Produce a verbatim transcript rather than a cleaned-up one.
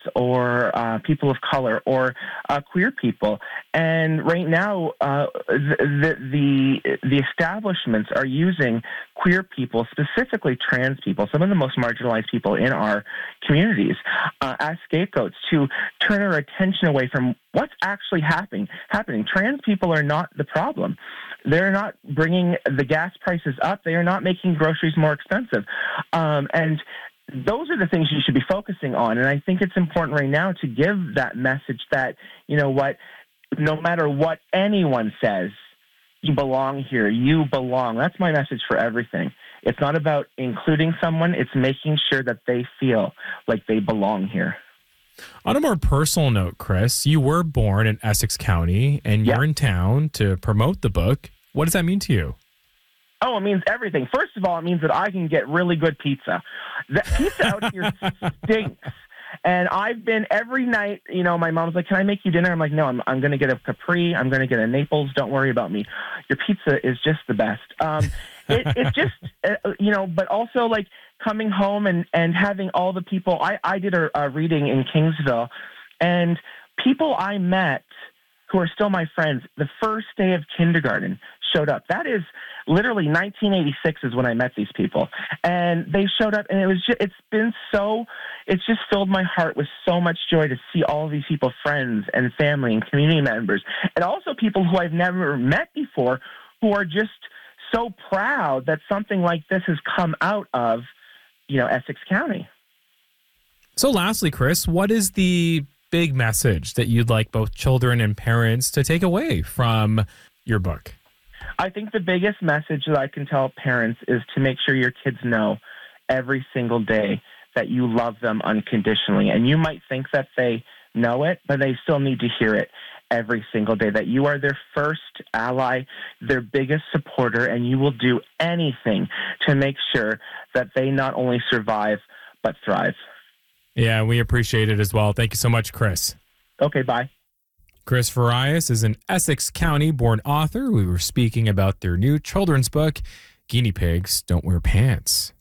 or uh, people of color or uh, queer people. And right now, uh, the, the the establishments are using queer people, specifically trans people, some of the most marginalized people in our communities, uh, as scapegoats to turn our attention away from what's actually happening. Happening. Trans people are not the problem. They're not bringing the gas prices up. They are not making groceries more expensive. Um, and those are the things you should be focusing on. And I think it's important right now to give that message that, you know what, no matter what anyone says, you belong here. You belong. That's my message for everything. It's not about including someone. It's making sure that they feel like they belong here. On a more personal note, Chris, you were born in Essex County and you're yeah. in town to promote the book. What does that mean to you? Oh, it means everything. First of all, it means that I can get really good pizza. The pizza out here stinks. And I've been every night, you know, my mom's like, can I make you dinner? I'm like, no, I'm, I'm going to get a Capri. I'm going to get a Naples. Don't worry about me. Your pizza is just the best. Um, it, it's just, uh, you know, but also like coming home and, and having all the people. I, I did a, a reading in Kingsville, and people I met who are still my friends the first day of kindergarten showed up. That is literally nineteen eighty-six is when I met these people. And they showed up, and it was just, it's been so, it's just filled my heart with so much joy to see all of these people, friends and family and community members, and also people who I've never met before who are just so proud that something like this has come out of, you know, Essex County. So lastly, Chris, what is the big message that you'd like both children and parents to take away from your book? I think the biggest message that I can tell parents is to make sure your kids know every single day that you love them unconditionally. And you might think that they know it, but they still need to hear it every single day, that you are their first ally, their biggest supporter, and you will do anything to make sure that they not only survive, but thrive. Yeah, we appreciate it as well. Thank you so much, Chris. Okay, bye. Chris Farias is an Essex County-born author. We were speaking about their new children's book, Guinea Pigs Don't Wear Pants.